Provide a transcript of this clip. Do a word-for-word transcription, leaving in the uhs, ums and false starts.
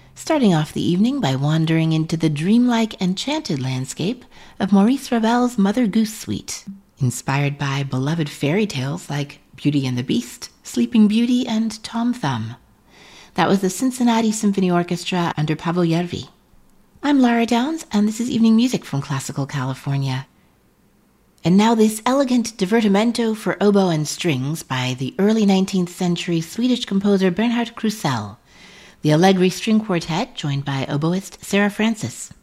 starting off the evening by wandering into the dreamlike, enchanted landscape of Maurice Ravel's Mother Goose Suite, inspired by beloved fairy tales like Beauty and the Beast, Sleeping Beauty, and Tom Thumb. That was the Cincinnati Symphony Orchestra under Paavo Järvi. I'm Lara Downs, and this is Evening Music from Classical California. And now this elegant divertimento for oboe and strings by the early nineteenth century Swedish composer Bernhard Krusell, the Allegri String Quartet joined by oboist Sarah Francis.